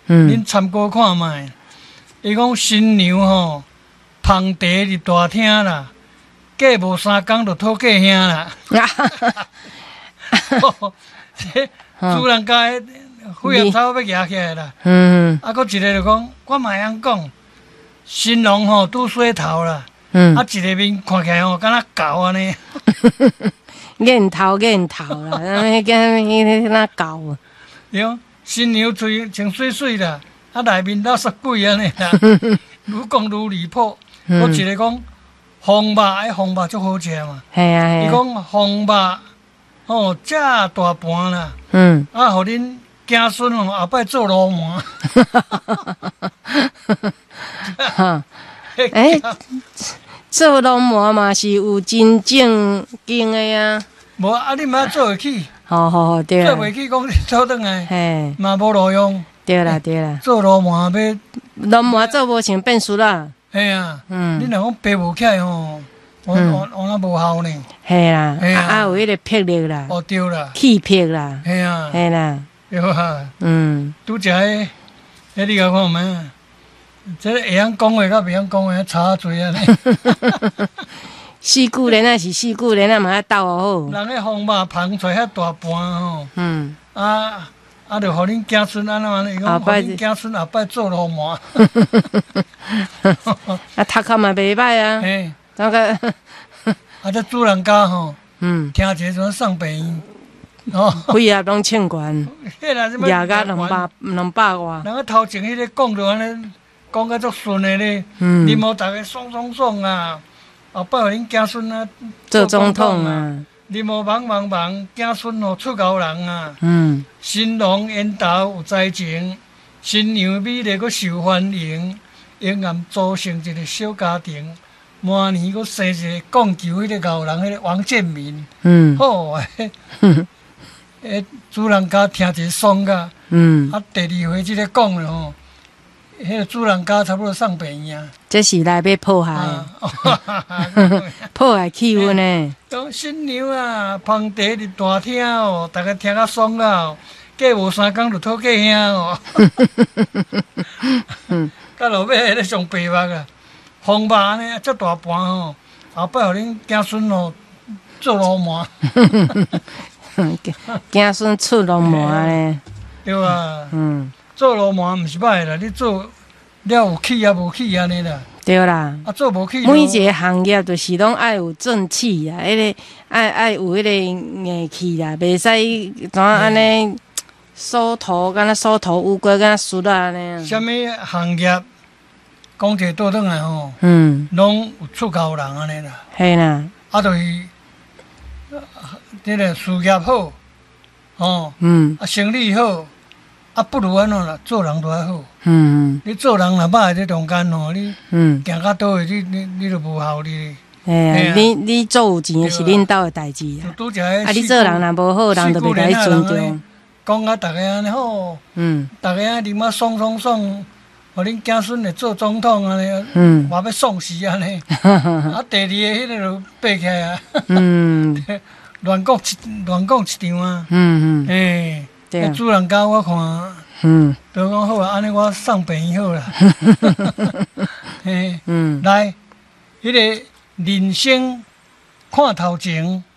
恁参考看卖。伊讲新娘吼，芳茶入大厅啦，过无3工就讨嫁兄啦。主人家血叶草要压起来啦。搁一个就讲，我嘛会晓讲，新郎吼拄洗头啦。一个面看起来吼，敢若狗安尼。 眼头啦，那狗。 对，新娘穿穿水水啦，内面倒煞鬼安尼啦，愈讲愈离谱。我一个讲红肉，红肉足好食嘛。 系啊。 伊讲红肉吼，遮大盘啦。互恁子孙吼后摆做罗盘。 做龙膜嘛是有真正经的啊。 无你嘛做会起。 好，对啦。 做袂起，讲你做转来。 嘿。 嘛无路用。 对啦。 做罗盘要。 龙膜做无成变输啦。 嘿啊。你若讲爬无起来吼，我那无效呢。 嘿啦。有迄个魄力啦。 哦，对啦。 气魄啦。 嘿啊。 嘿啦。 对啊。拄则迄你甲看咩？这会晓讲话，甲袂晓讲话，差多啊！ 四句连啊是四句连啊，嘛要斗好。 人迄风肉捧出遐大盘吼，就互恁子孙安怎伊讲，互恁子孙后摆做罗盘。 头壳嘛袂歹啊。 嘿， 那个这主人家吼，听一个像送病院， 规业拢称悬，业价200外。 人个头前迄个讲着安尼。讲甲足顺的咧，你无逐个爽啊！后摆互恁子孙啊做总统啊， 你无忙，子孙吼出高人啊！新郎缘投有才情，新娘美丽阁受欢迎，永远组成一个小家庭。明年阁生一个讲求迄个高人，迄个王建民。好主人家听一爽噶。第2回即个讲了吼。迄个主人家差不多送病院啊！ 这是来要破坏，破坏气氛呢。 讲新娘啊，芳茶入大厅哦，大家听甲爽啊！过无3工就讨嫁兄哦。到落尾咧上白目啊，红肉呢足大盘吼，后摆互恁子孙哦做罗盘。 子孙出罗盘呢？ 对啊。做罗盘毋是歹啦，你做了有起也无起安尼啦。 对啦。 做无起。 每一个行业就是拢爱有正气啊，迄个爱有迄个硬气啦，袂使怎安尼梳头，敢若梳头乌龟，敢若梳啊安尼。 啥物行业讲者倒转来吼，拢有出高人安尼啦。 嘿啦。 就是这个事业好，生理好。不如安怎啦？做人都还好。你做人若歹在中间吼，你行到倒位，你就无效力。 哎呀，你做有钱是领导的代志啊。你做人若无好，人就袂甲你尊重。 讲啊，逐个安尼好。逐个安尼啉啊爽，互恁子孙会做总统安尼，话要爽死安尼。第2个迄个就爬起来啊。乱讲一场啊。主人家我看，就讲好啊，安尼我送病院好啦。来，迄个人生看头前，